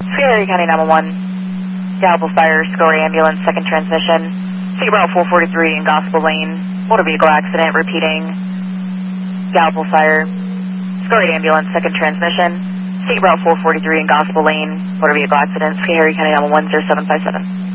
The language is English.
Sierra County 911, Gallup Fire, Scoria Ambulance, second transmission. City Route 443 in Gospel Lane, motor vehicle accident, repeating. Gallup Fire, Scoria Ambulance, second transmission. City Route 443 in Gospel Lane, motor vehicle accident, Sierra County 911, 0757.